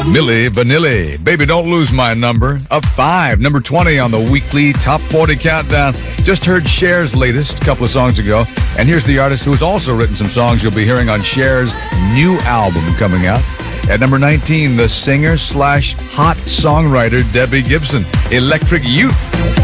Milli Vanilli, Baby Don't Lose My Number, up 5, number 20 on the weekly Top 40 Countdown. Just heard Cher's latest a couple of songs ago, and here's the artist who has also written some songs you'll be hearing on Cher's new album coming out. At number 19, the singer/hot songwriter Debbie Gibson, Electric Youth.